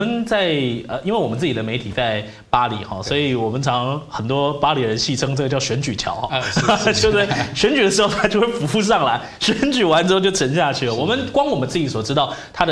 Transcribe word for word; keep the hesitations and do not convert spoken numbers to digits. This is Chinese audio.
我们在呃，因为我们自己的媒体在巴黎哈，所以我们常很多巴黎人戏称这个叫选举桥哈，就是选举的时候它就会浮上来，选举完之后就沉下去了。我们光我们自己所知道它的。